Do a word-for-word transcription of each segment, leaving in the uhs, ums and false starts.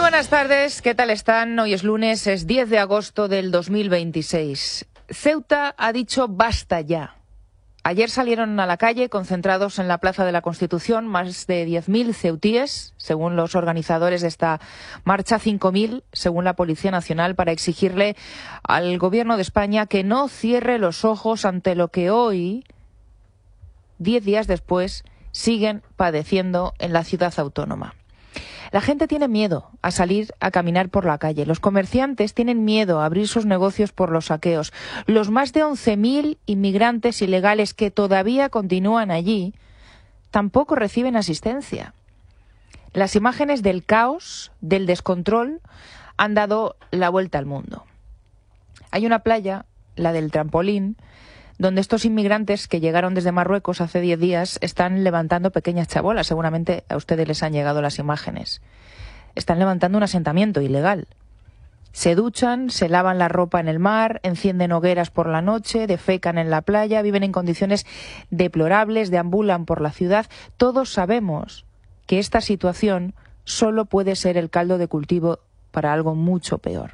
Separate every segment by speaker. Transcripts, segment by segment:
Speaker 1: buenas tardes, ¿qué tal están? Hoy es lunes, es diez de agosto del dos mil veintiséis. Ceuta ha dicho basta ya. Ayer salieron a la calle, concentrados en la Plaza de la Constitución, más de diez mil ceutíes, según los organizadores de esta marcha, cinco mil, según la Policía Nacional, para exigirle al Gobierno de España que no cierre los ojos ante lo que hoy, diez días después, siguen padeciendo en la ciudad autónoma. La gente tiene miedo a salir a caminar por la calle. Los comerciantes tienen miedo a abrir sus negocios por los saqueos. Los más de once mil inmigrantes ilegales que todavía continúan allí tampoco reciben asistencia. Las imágenes del caos, del descontrol, han dado la vuelta al mundo. Hay una playa, la del Trampolín, donde estos inmigrantes que llegaron desde Marruecos hace diez días están levantando pequeñas chabolas. Seguramente a ustedes les han llegado las imágenes. Están levantando un asentamiento ilegal. Se duchan, se lavan la ropa en el mar, encienden hogueras por la noche, defecan en la playa, viven en condiciones deplorables, deambulan por la ciudad. Todos sabemos que esta situación solo puede ser el caldo de cultivo para algo mucho peor.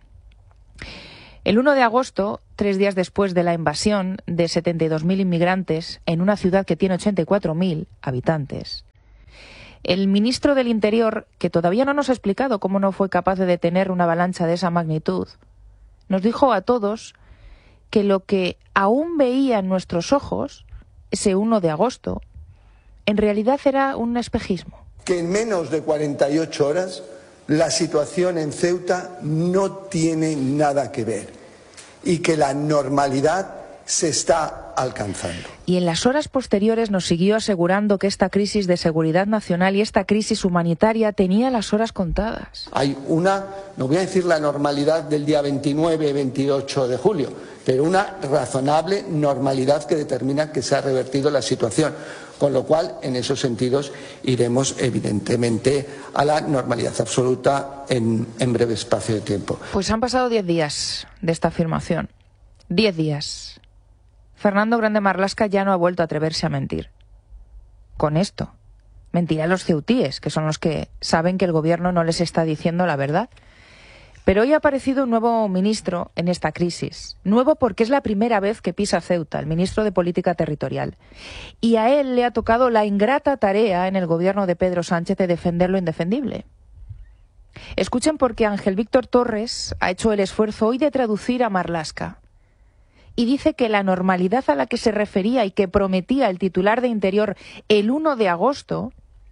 Speaker 1: El uno de agosto, tres días después de la invasión de setenta y dos mil inmigrantes en una ciudad que tiene ochenta y cuatro mil habitantes, el ministro del Interior, que todavía no nos ha explicado cómo no fue capaz de detener una avalancha de esa magnitud, nos dijo a todos que lo que aún veían nuestros ojos, ese uno de agosto, en realidad era un espejismo.
Speaker 2: Que en menos de cuarenta y ocho horas la situación en Ceuta no tiene nada que ver y que la normalidad se está alcanzando.
Speaker 1: Y en las horas posteriores nos siguió asegurando que esta crisis de seguridad nacional y esta crisis humanitaria tenía las horas contadas.
Speaker 2: Hay una, no voy a decir la normalidad del día veintinueve y veintiocho de julio, pero una razonable normalidad que determina que se ha revertido la situación. Con lo cual, en esos sentidos, iremos evidentemente a la normalidad absoluta en, en breve espacio de tiempo.
Speaker 1: Pues han pasado diez días de esta afirmación. Diez días. Fernando Grande Marlaska ya no ha vuelto a atreverse a mentir. Con esto. Mentirá a los ceutíes, que son los que saben que el gobierno no les está diciendo la verdad. Pero hoy ha aparecido un nuevo ministro en esta crisis. Nuevo porque es la primera vez que pisa Ceuta, el ministro de Política Territorial. Y a él le ha tocado la ingrata tarea en el gobierno de Pedro Sánchez de defender lo indefendible. Escuchen por qué Ángel Víctor Torres ha hecho el esfuerzo hoy de traducir a Marlaska. Y dice que la normalidad a la que se refería y que prometía el titular de Interior el uno de agosto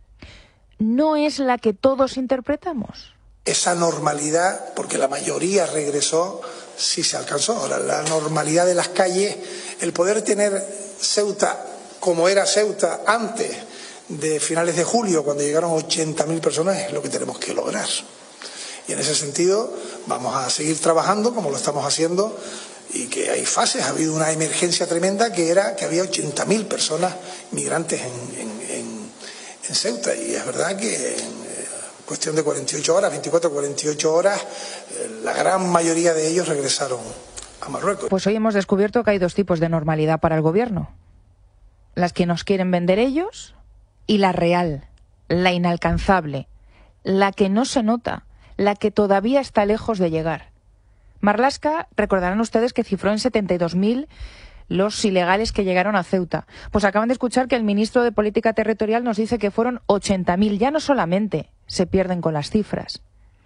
Speaker 1: no es la que todos interpretamos.
Speaker 3: Esa normalidad, porque la mayoría regresó, sí se alcanzó. Ahora, la normalidad de las calles, el poder tener Ceuta como era Ceuta antes de finales de julio, cuando llegaron ochenta mil personas, es lo que tenemos que lograr. Y en ese sentido vamos a seguir trabajando como lo estamos haciendo, y que hay fases. Ha habido una emergencia tremenda que era que había ochenta mil personas migrantes en, en, en, en Ceuta, y es verdad que en cuestión de cuarenta y ocho horas, veinticuatro a cuarenta y ocho horas, la gran mayoría de ellos regresaron a Marruecos.
Speaker 1: Pues hoy hemos descubierto que hay dos tipos de normalidad para el gobierno. Las que nos quieren vender ellos y la real, la inalcanzable, la que no se nota, la que todavía está lejos de llegar. Marlaska, recordarán ustedes que cifró en setenta y dos mil los ilegales que llegaron a Ceuta. Pues acaban de escuchar que el ministro de Política Territorial nos dice que fueron ochenta mil. Ya no solamente se pierden con las cifras,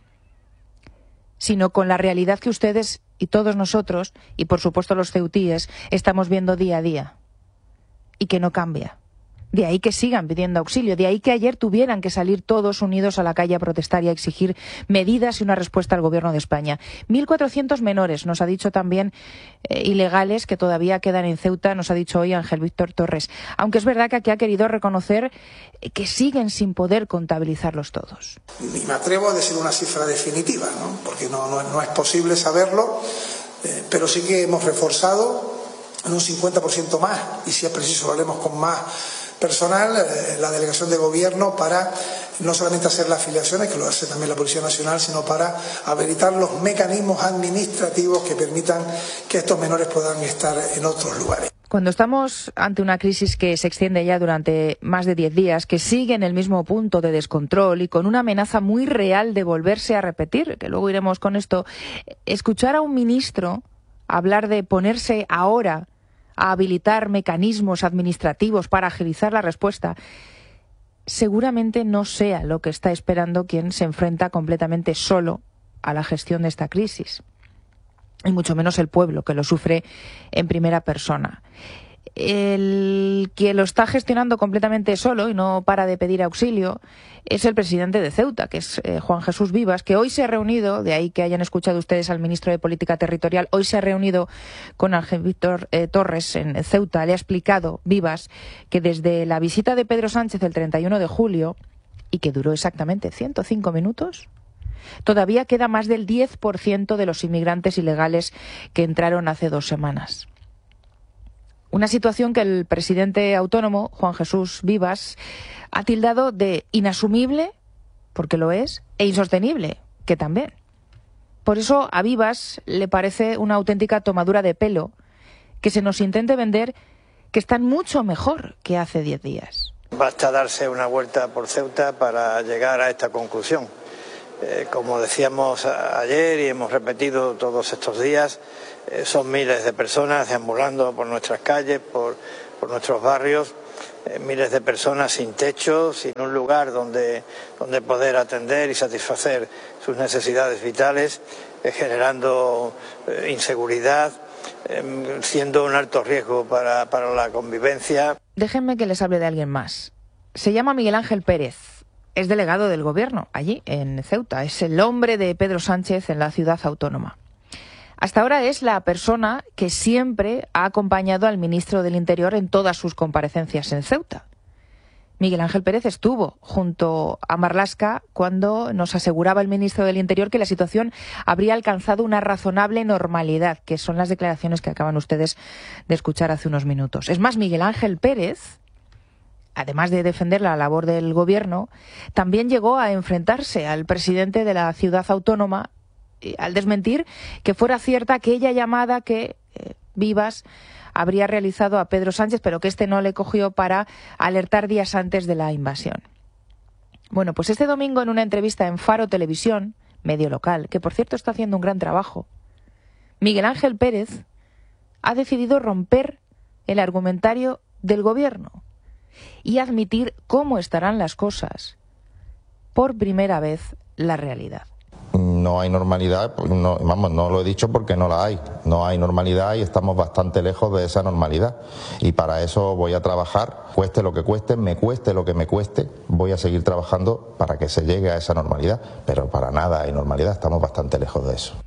Speaker 1: sino con la realidad que ustedes y todos nosotros, y por supuesto los ceutíes, estamos viendo día a día y que no cambia. De ahí que sigan pidiendo auxilio, de ahí que ayer tuvieran que salir todos unidos a la calle a protestar y a exigir medidas y una respuesta al gobierno de España. mil cuatrocientos menores, nos ha dicho también, eh, ilegales que todavía quedan en Ceuta, nos ha dicho hoy Ángel Víctor Torres. Aunque es verdad que aquí ha querido reconocer que siguen sin poder contabilizarlos todos.
Speaker 3: Ni me atrevo a decir una cifra definitiva, ¿no? Porque no, no, no es posible saberlo, eh, pero sí que hemos reforzado en un cincuenta por ciento más, y si es preciso lo haremos con más personal, eh, la delegación de gobierno, para no solamente hacer las afiliaciones, que lo hace también la Policía Nacional, sino para habilitar los mecanismos administrativos que permitan que estos menores puedan estar en otros lugares.
Speaker 1: Cuando estamos ante una crisis que se extiende ya durante más de diez días, que sigue en el mismo punto de descontrol y con una amenaza muy real de volverse a repetir, que luego iremos con esto, escuchar a un ministro hablar de ponerse ahora a habilitar mecanismos administrativos para agilizar la respuesta, seguramente no sea lo que está esperando quien se enfrenta completamente solo a la gestión de esta crisis. Y mucho menos el pueblo, que lo sufre en primera persona. El que lo está gestionando completamente solo y no para de pedir auxilio es el presidente de Ceuta, que es eh, Juan Jesús Vivas, que hoy se ha reunido, de ahí que hayan escuchado ustedes al ministro de Política Territorial, hoy se ha reunido con Ángel Víctor eh, Torres en Ceuta. Le ha explicado Vivas que desde la visita de Pedro Sánchez el treinta y uno de julio, y que duró exactamente ciento cinco minutos, todavía queda más del diez por ciento de los inmigrantes ilegales que entraron hace dos semanas. Una situación que el presidente autónomo, Juan Jesús Vivas, ha tildado de inasumible, porque lo es, e insostenible, que también. Por eso a Vivas le parece una auténtica tomadura de pelo que se nos intente vender que están mucho mejor que hace diez días.
Speaker 4: Basta darse una vuelta por Ceuta para llegar a esta conclusión. Eh, como decíamos ayer y hemos repetido todos estos días, eh, son miles de personas deambulando por nuestras calles, por, por nuestros barrios, eh, miles de personas sin techo, sin un lugar donde, donde poder atender y satisfacer sus necesidades vitales, eh, generando eh, inseguridad, eh, siendo un alto riesgo para, para la convivencia.
Speaker 1: Déjenme que les hable de alguien más. Se llama Miguel Ángel Pérez. Es delegado del Gobierno allí, en Ceuta. Es el hombre de Pedro Sánchez en la ciudad autónoma. Hasta ahora es la persona que siempre ha acompañado al ministro del Interior en todas sus comparecencias en Ceuta. Miguel Ángel Pérez estuvo junto a Marlaska cuando nos aseguraba el ministro del Interior que la situación habría alcanzado una razonable normalidad, que son las declaraciones que acaban ustedes de escuchar hace unos minutos. Es más, Miguel Ángel Pérez, además de defender la labor del Gobierno, también llegó a enfrentarse al presidente de la ciudad autónoma al desmentir que fuera cierta aquella llamada que eh, Vivas habría realizado a Pedro Sánchez, pero que éste no le cogió para alertar días antes de la invasión. Bueno, pues este domingo en una entrevista en Faro Televisión, medio local, que por cierto está haciendo un gran trabajo, Miguel Ángel Pérez ha decidido romper el argumentario del Gobierno y admitir cómo estarán las cosas, por primera vez, la realidad.
Speaker 5: No hay normalidad, no, vamos, no lo he dicho porque no la hay. No hay normalidad y estamos bastante lejos de esa normalidad. Y para eso voy a trabajar, cueste lo que cueste, me cueste lo que me cueste, voy a seguir trabajando para que se llegue a esa normalidad. Pero para nada hay normalidad, estamos bastante lejos de eso.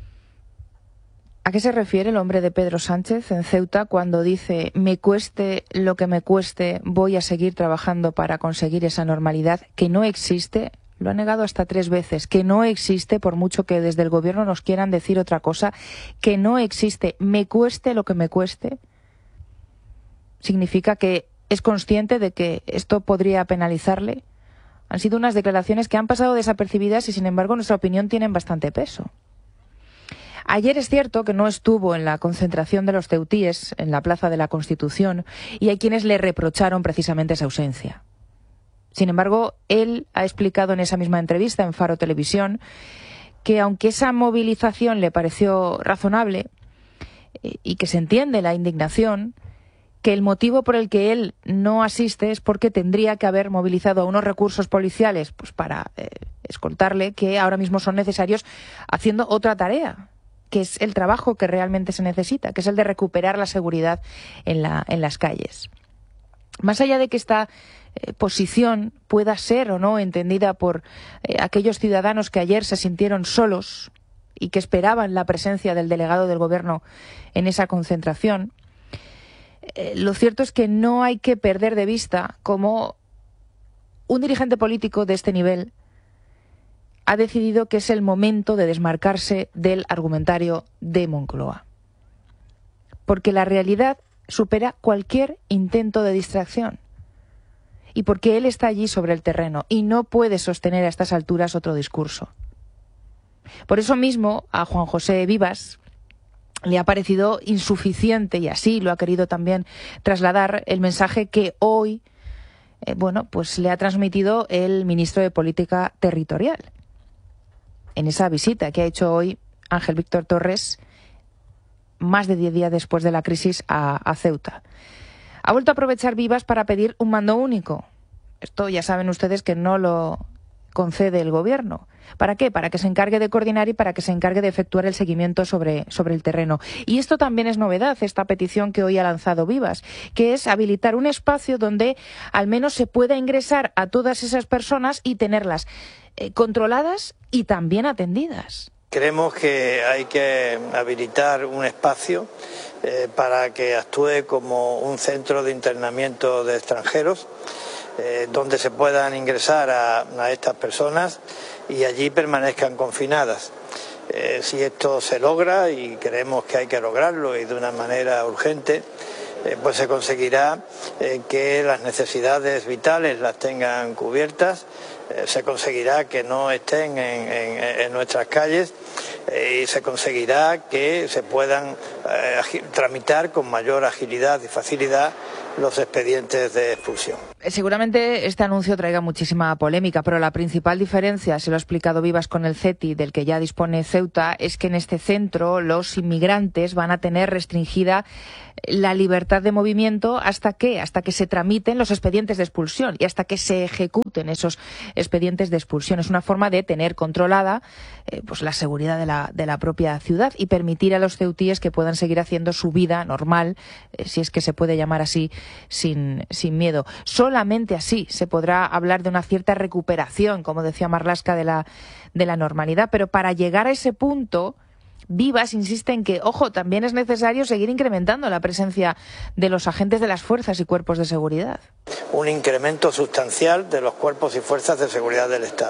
Speaker 1: ¿A qué se refiere el hombre de Pedro Sánchez en Ceuta cuando dice me cueste lo que me cueste, voy a seguir trabajando para conseguir esa normalidad que no existe? Lo ha negado hasta tres veces, que no existe, por mucho que desde el Gobierno nos quieran decir otra cosa, que no existe. Me cueste lo que me cueste. Significa que es consciente de que esto podría penalizarle. Han sido unas declaraciones que han pasado desapercibidas y, sin embargo, en nuestra opinión tienen bastante peso. Ayer es cierto que no estuvo en la concentración de los ceutíes en la Plaza de la Constitución y hay quienes le reprocharon precisamente esa ausencia. Sin embargo, él ha explicado en esa misma entrevista en Faro Televisión que aunque esa movilización le pareció razonable y que se entiende la indignación, que el motivo por el que él no asiste es porque tendría que haber movilizado unos recursos policiales pues para eh, escoltarle, que ahora mismo son necesarios haciendo otra tarea, que es el trabajo que realmente se necesita, que es el de recuperar la seguridad en, la, en las calles. Más allá de que esta eh, posición pueda ser o no entendida por eh, aquellos ciudadanos que ayer se sintieron solos y que esperaban la presencia del delegado del Gobierno en esa concentración, eh, lo cierto es que no hay que perder de vista cómo un dirigente político de este nivel ha decidido que es el momento de desmarcarse del argumentario de Moncloa. Porque la realidad supera cualquier intento de distracción. Y porque él está allí sobre el terreno y no puede sostener a estas alturas otro discurso. Por eso mismo, a Juan José Vivas le ha parecido insuficiente, y así lo ha querido también trasladar, el mensaje que hoy eh, bueno, pues le ha transmitido el ministro de Política Territorial en esa visita que ha hecho hoy Ángel Víctor Torres, más de diez días después de la crisis, a, a Ceuta. Ha vuelto a aprovechar Vivas para pedir un mando único. Esto ya saben ustedes que no lo concede el Gobierno. ¿Para qué? Para que se encargue de coordinar y para que se encargue de efectuar el seguimiento sobre, sobre el terreno. Y esto también es novedad, esta petición que hoy ha lanzado Vivas, que es habilitar un espacio donde al menos se pueda ingresar a todas esas personas y tenerlas eh, controladas y también atendidas.
Speaker 4: Creemos que hay que habilitar un espacio eh, para que actúe como un centro de internamiento de extranjeros, eh, donde se puedan ingresar a, a estas personas y allí permanezcan confinadas. Eh, si esto se logra, y creemos que hay que lograrlo y de una manera urgente, eh, pues se conseguirá eh, que las necesidades vitales las tengan cubiertas, eh, se conseguirá que no estén en, en, en nuestras calles eh, y se conseguirá que se puedan eh, tramitar con mayor agilidad y facilidad los expedientes de expulsión.
Speaker 1: Seguramente este anuncio traiga muchísima polémica, pero la principal diferencia, se lo ha explicado Vivas, con el CETI, del que ya dispone Ceuta, es que en este centro los inmigrantes van a tener restringida la libertad de movimiento hasta que, hasta que se tramiten los expedientes de expulsión y hasta que se ejecuten esos expedientes de expulsión. Es una forma de tener controlada eh, pues la seguridad de la, de la propia ciudad y permitir a los ceutíes que puedan seguir haciendo su vida normal, eh, si es que se puede llamar así, sin, sin miedo. Solamente así se podrá hablar de una cierta recuperación, como decía Marlaska, de la, de la normalidad. Pero para llegar a ese punto, Vivas insiste en que, ojo, también es necesario seguir incrementando la presencia de los agentes de las fuerzas y cuerpos de seguridad.
Speaker 4: Un incremento sustancial de los cuerpos y fuerzas de seguridad del Estado.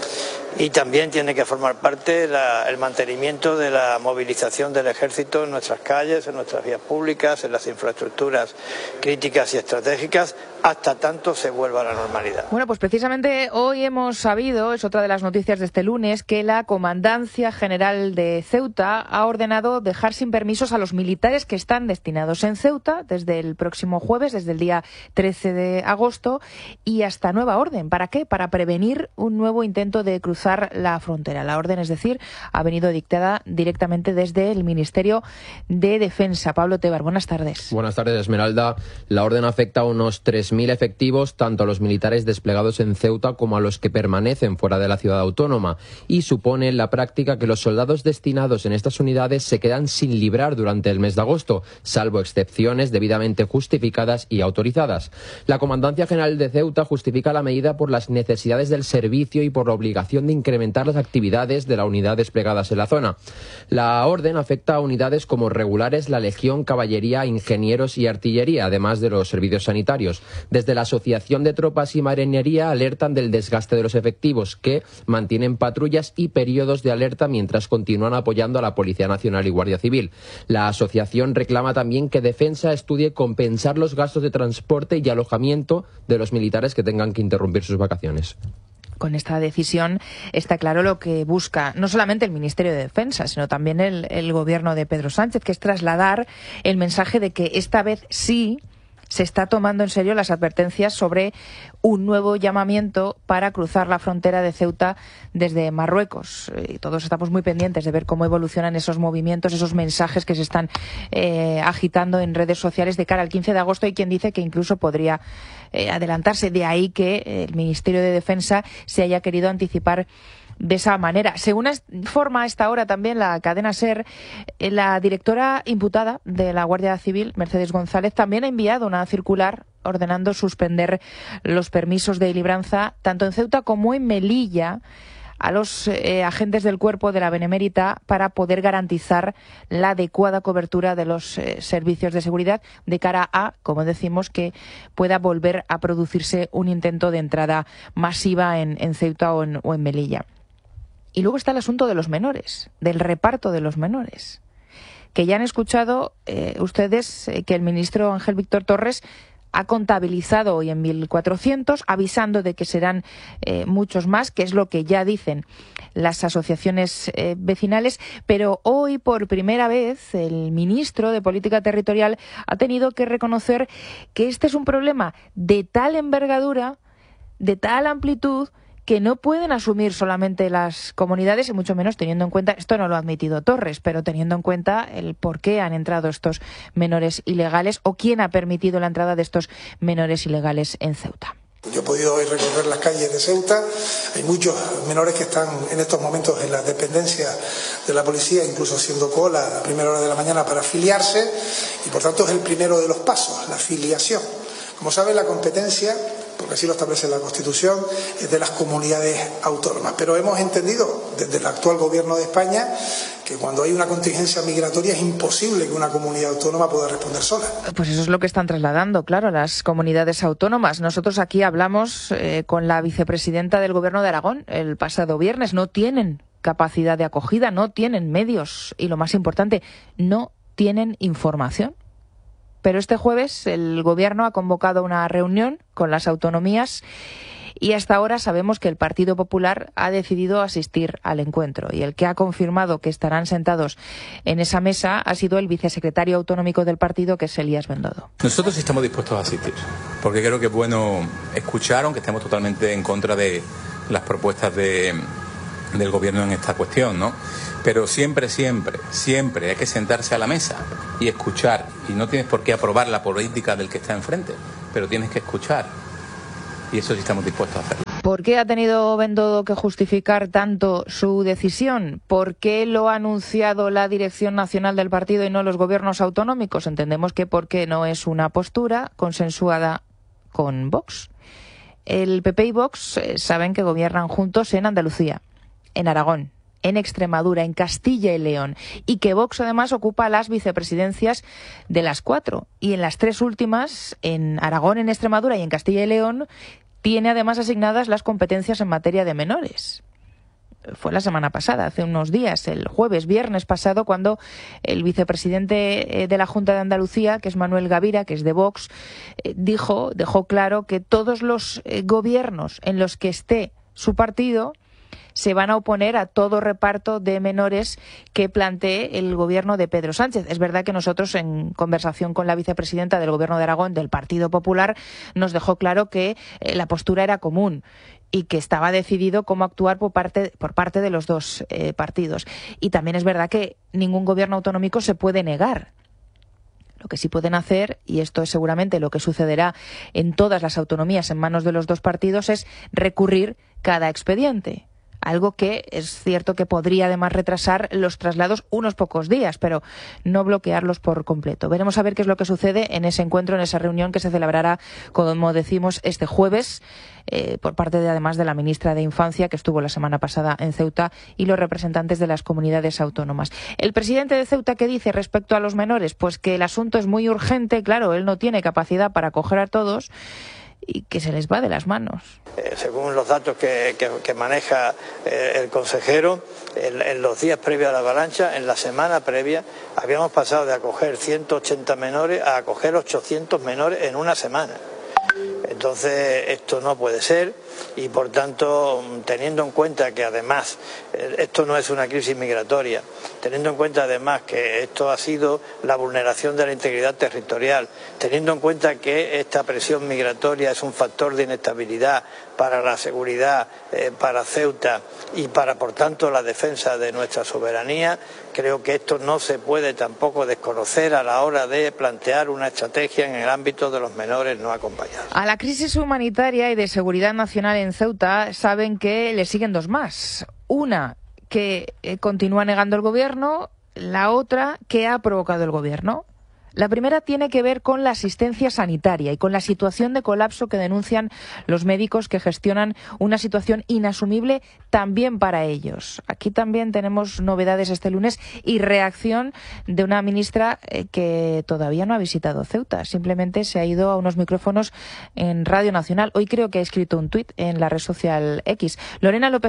Speaker 4: Y también tiene que formar parte la, el mantenimiento de la movilización del Ejército en nuestras calles, en nuestras vías públicas, en las infraestructuras críticas y estratégicas, hasta tanto se vuelva a la normalidad.
Speaker 1: Bueno, pues precisamente hoy hemos sabido, es otra de las noticias de este lunes, que la Comandancia General de Ceuta ha ordenado dejar sin permisos a los militares que están destinados en Ceuta desde el próximo jueves, desde el día trece de agosto, y hasta nueva orden. ¿Para qué? Para prevenir un nuevo intento de cruzar la frontera. La orden, es decir, ha venido dictada directamente desde el Ministerio de Defensa. Pablo Tebar, buenas tardes.
Speaker 6: Buenas tardes, Esmeralda. La orden afecta a unos tres mil efectivos, tanto a los militares desplegados en Ceuta como a los que permanecen fuera de la ciudad autónoma, y supone en la práctica que los soldados destinados en estas unidades se quedan sin librar durante el mes de agosto, salvo excepciones debidamente justificadas y autorizadas. La Comandancia General de Ceuta justifica la medida por las necesidades del servicio y por la obligación de incrementar las actividades de la unidad desplegadas en la zona. La orden afecta a unidades como regulares, la Legión, Caballería, Ingenieros y Artillería, además de los servicios sanitarios. Desde la Asociación de Tropas y Marinería alertan del desgaste de los efectivos, que mantienen patrullas y periodos de alerta mientras continúan apoyando a la Policía Nacional y Guardia Civil. La asociación reclama también que Defensa estudie compensar los gastos de transporte y alojamiento de los militares que tengan que interrumpir sus vacaciones.
Speaker 1: Con esta decisión está claro lo que busca no solamente el Ministerio de Defensa, sino también el, el gobierno de Pedro Sánchez, que es trasladar el mensaje de que esta vez sí se está tomando en serio las advertencias sobre un nuevo llamamiento para cruzar la frontera de Ceuta desde Marruecos. Y todos estamos muy pendientes de ver cómo evolucionan esos movimientos, esos mensajes que se están eh, agitando en redes sociales de cara al quince de agosto. Hay quien dice que incluso podría eh, adelantarse. De ahí que el Ministerio de Defensa se haya querido anticipar de esa manera. Según informa a esta hora también la cadena SER, la directora imputada de la Guardia Civil, Mercedes González, también ha enviado una circular ordenando suspender los permisos de libranza tanto en Ceuta como en Melilla a los eh, agentes del cuerpo de la Benemérita para poder garantizar la adecuada cobertura de los eh, servicios de seguridad de cara a, como decimos, que pueda volver a producirse un intento de entrada masiva en, en Ceuta o en, o en Melilla. Y luego está el asunto de los menores, del reparto de los menores, que ya han escuchado eh, ustedes eh, que el ministro Ángel Víctor Torres Ha contabilizado hoy en mil cuatrocientos, avisando de que serán eh, muchos más, que es lo que ya dicen las asociaciones eh, vecinales, pero hoy por primera vez el ministro de Política Territorial ha tenido que reconocer que este es un problema de tal envergadura, de tal amplitud, que no pueden asumir solamente las comunidades, y mucho menos teniendo en cuenta, esto no lo ha admitido Torres, pero teniendo en cuenta el por qué han entrado estos menores ilegales o quién ha permitido la entrada de estos menores ilegales en Ceuta.
Speaker 3: Yo he podido hoy recorrer las calles de Ceuta, hay muchos menores que están en estos momentos en las dependencias de la policía, incluso haciendo cola a primera hora de la mañana para afiliarse, y por tanto es el primero de los pasos, la afiliación. Como saben, la competencia, porque así lo establece la Constitución, es de las comunidades autónomas. Pero hemos entendido desde el actual Gobierno de España que cuando hay una contingencia migratoria es imposible que una comunidad autónoma pueda responder sola.
Speaker 1: Pues eso es lo que están trasladando, claro, las comunidades autónomas. Nosotros aquí hablamos eh, con la vicepresidenta del Gobierno de Aragón el pasado viernes. No tienen capacidad de acogida, no tienen medios y, lo más importante, no tienen información. Pero este jueves el Gobierno ha convocado una reunión con las autonomías y hasta ahora sabemos que el Partido Popular ha decidido asistir al encuentro. Y el que ha confirmado que estarán sentados en esa mesa ha sido el vicesecretario autonómico del partido, que es Elías Bendodo.
Speaker 7: Nosotros estamos dispuestos a asistir, porque creo que es bueno escuchar, aunque estemos totalmente en contra de las propuestas de, del Gobierno en esta cuestión, ¿no? Pero siempre, siempre, siempre hay que sentarse a la mesa y escuchar. Y no tienes por qué aprobar la política del que está enfrente, pero tienes que escuchar. Y eso sí estamos dispuestos a hacerlo.
Speaker 1: ¿Por qué ha tenido Bendodo que justificar tanto su decisión? ¿Por qué lo ha anunciado la dirección nacional del partido y no los gobiernos autonómicos? Entendemos que porque no es una postura consensuada con Vox. El P P y Vox eh, saben que gobiernan juntos en Andalucía, en Aragón, en Extremadura, en Castilla y León, y que Vox además ocupa las vicepresidencias de las cuatro, y en las tres últimas, en Aragón, en Extremadura y en Castilla y León, tiene además asignadas las competencias en materia de menores. Fue la semana pasada, hace unos días, el jueves, viernes pasado, cuando el vicepresidente de la Junta de Andalucía, que es Manuel Gavira, que es de Vox, dijo, dejó claro que todos los gobiernos en los que esté su partido se van a oponer a todo reparto de menores que plantee el gobierno de Pedro Sánchez. Es verdad que nosotros, en conversación con la vicepresidenta del Gobierno de Aragón, del Partido Popular, nos dejó claro que eh, la postura era común y que estaba decidido cómo actuar por parte, por parte de los dos eh, partidos. Y también es verdad que ningún gobierno autonómico se puede negar. Lo que sí pueden hacer, y esto es seguramente lo que sucederá en todas las autonomías en manos de los dos partidos, es recurrir cada expediente. Algo que es cierto que podría además retrasar los traslados unos pocos días, pero no bloquearlos por completo. Veremos a ver qué es lo que sucede en ese encuentro, en esa reunión que se celebrará, como decimos, este jueves, eh, por parte de, además de la ministra de Infancia, que estuvo la semana pasada en Ceuta, y los representantes de las comunidades autónomas. El presidente de Ceuta, ¿qué dice respecto a los menores? Pues que el asunto es muy urgente, claro, él no tiene capacidad para acoger a todos, y que se les va de las manos.
Speaker 4: Eh, según los datos que, que, que maneja eh, el consejero, en, en los días previos a la avalancha, en la semana previa, habíamos pasado de acoger ciento ochenta menores a acoger ochocientos menores en una semana. Entonces esto no puede ser y por tanto, teniendo en cuenta que además esto no es una crisis migratoria, teniendo en cuenta además que esto ha sido la vulneración de la integridad territorial, teniendo en cuenta que esta presión migratoria es un factor de inestabilidad para la seguridad, eh, para Ceuta y para, por tanto, la defensa de nuestra soberanía, creo que esto no se puede tampoco desconocer a la hora de plantear una estrategia en el ámbito de los menores no acompañados.
Speaker 1: A la crisis humanitaria y de seguridad nacional en Ceuta saben que le siguen dos más. Una, que eh, continúa negando el gobierno, la otra, que ha provocado el gobierno. La primera tiene que ver con la asistencia sanitaria y con la situación de colapso que denuncian los médicos que gestionan una situación inasumible también para ellos. Aquí también tenemos novedades este lunes y reacción de una ministra eh, que todavía no ha visitado Ceuta. Simplemente se ha ido a unos micrófonos en Radio Nacional. Hoy creo que ha escrito un tuit en la red social X. Lorena López Lobo.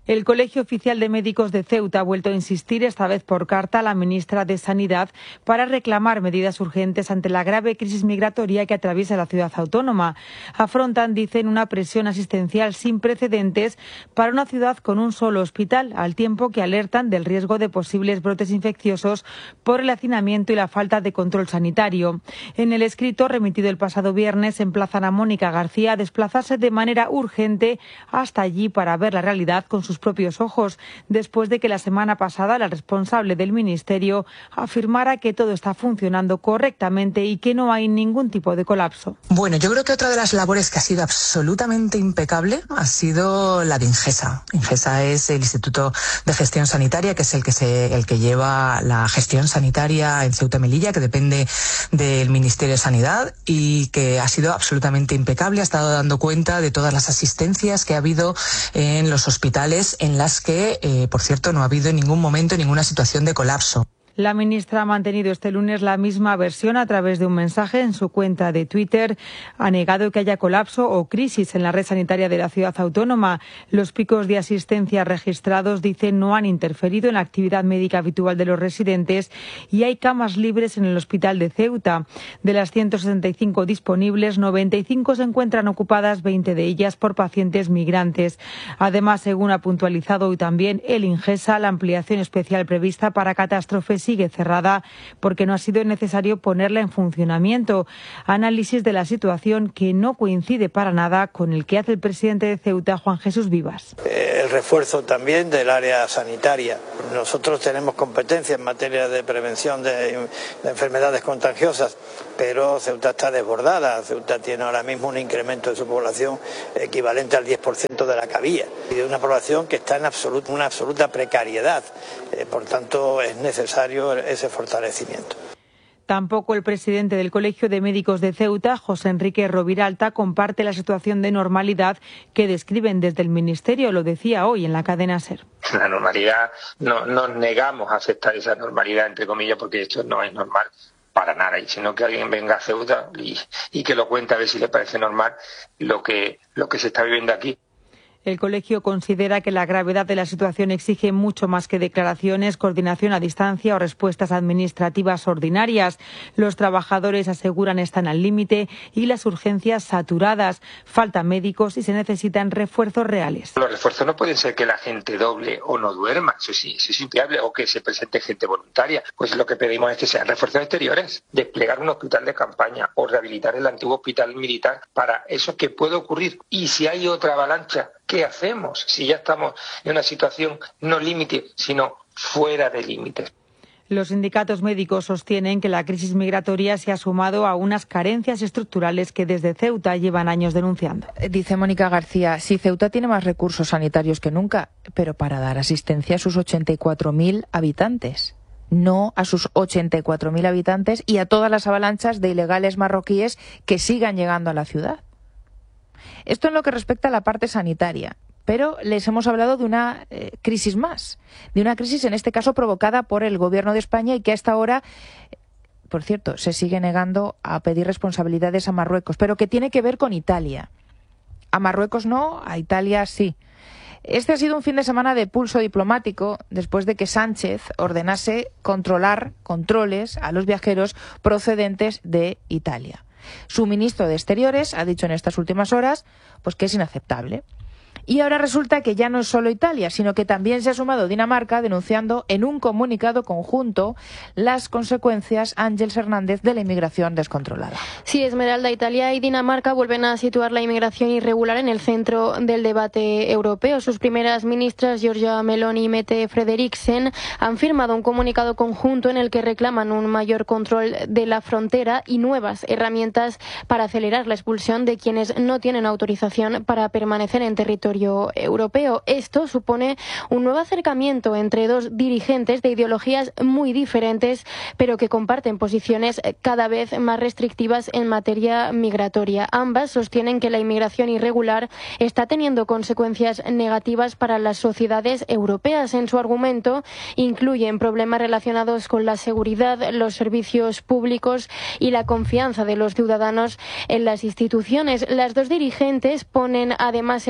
Speaker 8: El Colegio Oficial de Médicos de Ceuta ha vuelto a insistir, esta vez por carta, a la ministra de Sanidad para reclamar medidas urgentes ante la grave crisis migratoria que atraviesa la ciudad autónoma. Afrontan, dicen, una presión asistencial sin precedentes para una ciudad con un solo hospital, al tiempo que alertan del riesgo de posibles brotes infecciosos por el hacinamiento y la falta de control sanitario. En el escrito remitido el pasado viernes, emplazan a Mónica García a desplazarse de manera urgente hasta allí para ver la realidad con sus propios ojos, después de que la semana pasada la responsable del Ministerio afirmara que todo está funcionando correctamente y que no hay ningún tipo de colapso.
Speaker 9: Bueno, yo creo que otra de las labores que ha sido absolutamente impecable ha sido la de Ingesa. Ingesa es el Instituto de Gestión Sanitaria, que es el que se, el que lleva la gestión sanitaria en Ceuta y Melilla, que depende del Ministerio de Sanidad, y que ha sido absolutamente impecable. Ha estado dando cuenta de todas las asistencias que ha habido en los hospitales, en las que, eh, por cierto, no ha habido en ningún momento ninguna situación de colapso.
Speaker 8: La ministra ha mantenido este lunes la misma versión a través de un mensaje en su cuenta de Twitter. Ha negado que haya colapso o crisis en la red sanitaria de la ciudad autónoma. Los picos de asistencia registrados, dicen, no han interferido en la actividad médica habitual de los residentes y hay camas libres en el hospital de Ceuta. De las ciento sesenta y cinco disponibles, noventa y cinco se encuentran ocupadas, veinte de ellas por pacientes migrantes. Además, según ha puntualizado hoy también el Ingesa, la ampliación especial prevista para catástrofes sigue cerrada porque no ha sido necesario ponerla en funcionamiento. Análisis de la situación que no coincide para nada con el que hace el presidente de Ceuta, Juan Jesús Vivas.
Speaker 4: El refuerzo también del área sanitaria. Nosotros tenemos competencia en materia de prevención de, de enfermedades contagiosas, pero Ceuta está desbordada. Ceuta tiene ahora mismo un incremento de su población equivalente al diez por ciento de la que había, y de una población que está en absoluta, una absoluta precariedad. Eh, por tanto, es necesario ese fortalecimiento.
Speaker 8: Tampoco el presidente del Colegio de Médicos de Ceuta, José Enrique Roviralta, comparte la situación de normalidad que describen desde el Ministerio. Lo decía hoy en la cadena SER.
Speaker 10: La normalidad, no nos negamos a aceptar esa normalidad, entre comillas, porque esto no es normal para nada, y sino que alguien venga a Ceuta y, y que lo cuente a ver si le parece normal lo que, lo que se está viviendo aquí.
Speaker 8: El colegio considera que la gravedad de la situación exige mucho más que declaraciones, coordinación a distancia o respuestas administrativas ordinarias. Los trabajadores aseguran están al límite y las urgencias saturadas. Faltan médicos y se necesitan refuerzos reales.
Speaker 10: Los refuerzos no pueden ser que la gente doble o no duerma, eso sí, eso es inviable, o que se presente gente voluntaria. Pues lo que pedimos es que sean refuerzos exteriores, desplegar un hospital de campaña o rehabilitar el antiguo hospital militar para eso que puede ocurrir. Y si hay otra avalancha, ¿qué hacemos si ya estamos en una situación no límite, sino fuera de límites?
Speaker 8: Los sindicatos médicos sostienen que la crisis migratoria se ha sumado a unas carencias estructurales que desde Ceuta llevan años denunciando.
Speaker 1: Dice Mónica García, sí, Ceuta tiene más recursos sanitarios que nunca, pero para dar asistencia a sus ochenta y cuatro mil habitantes. No a sus ochenta y cuatro mil habitantes y a todas las avalanchas de ilegales marroquíes que sigan llegando a la ciudad. Esto en lo que respecta a la parte sanitaria, pero les hemos hablado de una eh, crisis más, de una crisis en este caso provocada por el Gobierno de España y que hasta ahora, por cierto, se sigue negando a pedir responsabilidades a Marruecos, pero que tiene que ver con Italia. A Marruecos no, a Italia sí. Este ha sido un fin de semana de pulso diplomático después de que Sánchez ordenase controlar controles a los viajeros procedentes de Italia. Su ministro de Exteriores ha dicho en estas últimas horas pues que es inaceptable. Y ahora resulta que ya no es solo Italia, sino que también se ha sumado Dinamarca denunciando en un comunicado conjunto las consecuencias, Ángeles Hernández, de la inmigración descontrolada.
Speaker 11: Sí, Esmeralda, Italia y Dinamarca vuelven a situar la inmigración irregular en el centro del debate europeo. Sus primeras ministras, Giorgia Meloni y Mette Frederiksen, han firmado un comunicado conjunto en el que reclaman un mayor control de la frontera y nuevas herramientas para acelerar la expulsión de quienes no tienen autorización para permanecer en territorio europeo. Esto supone un nuevo acercamiento entre dos dirigentes de ideologías muy diferentes, pero que comparten posiciones cada vez más restrictivas en materia migratoria. Ambas sostienen que la inmigración irregular está teniendo consecuencias negativas para las sociedades europeas. En su argumento incluyen problemas relacionados con la seguridad, los servicios públicos y la confianza de los ciudadanos en las instituciones. Las dos dirigentes ponen además el foco en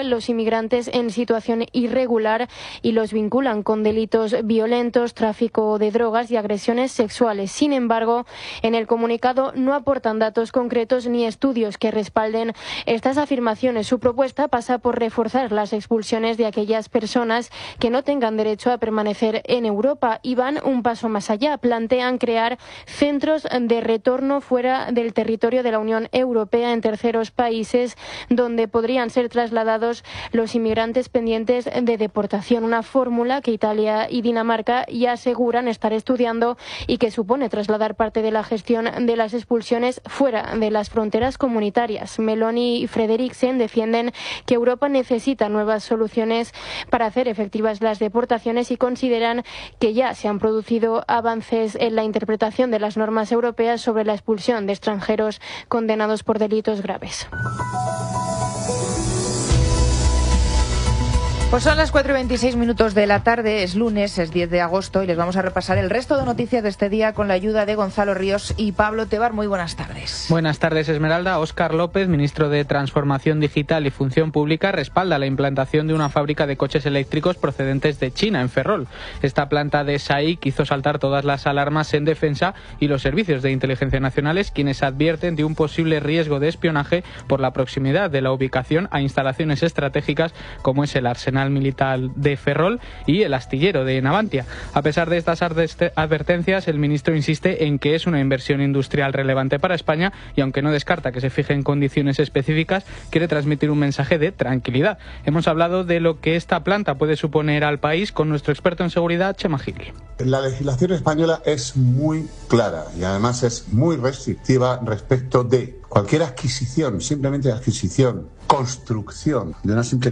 Speaker 11: los inmigrantes en situación irregular y los vinculan con delitos violentos, tráfico de drogas y agresiones sexuales. Sin embargo, en el comunicado no aportan datos concretos ni estudios que respalden estas afirmaciones. Su propuesta pasa por reforzar las expulsiones de aquellas personas que no tengan derecho a permanecer en Europa y van un paso más allá. Plantean crear centros de retorno fuera del territorio de la Unión Europea en terceros países donde podrían ser trasladados los inmigrantes pendientes de deportación. Una fórmula que Italia y Dinamarca ya aseguran estar estudiando y que supone trasladar parte de la gestión de las expulsiones fuera de las fronteras comunitarias. Meloni y Frederiksen defienden que Europa necesita nuevas soluciones para hacer efectivas las deportaciones y consideran que ya se han producido avances en la interpretación de las normas europeas sobre la expulsión de extranjeros condenados por delitos graves.
Speaker 1: Pues son las cuatro y veintiséis minutos de la tarde, es lunes, es diez de agosto y les vamos a repasar el resto de noticias de este día con la ayuda de Gonzalo Ríos y Pablo Tebar. Muy buenas tardes.
Speaker 12: Buenas tardes, Esmeralda. Óscar López, ministro de Transformación Digital y Función Pública, respalda la implantación de una fábrica de coches eléctricos procedentes de China, en Ferrol. Esta planta de S A I C hizo saltar todas las alarmas en defensa y los servicios de inteligencia nacionales, quienes advierten de un posible riesgo de espionaje por la proximidad de la ubicación a instalaciones estratégicas como es el Arsenal Militar de Ferrol y el astillero de Navantia. A pesar de estas advertencias, el ministro insiste en que es una inversión industrial relevante para España y, aunque no descarta que se fijen condiciones específicas, quiere transmitir un mensaje de tranquilidad. Hemos hablado de lo que esta planta puede suponer al país con nuestro experto en seguridad, Chema Gil.
Speaker 13: La legislación española es muy clara y además es muy restrictiva respecto de cualquier adquisición, simplemente adquisición, construcción de una simple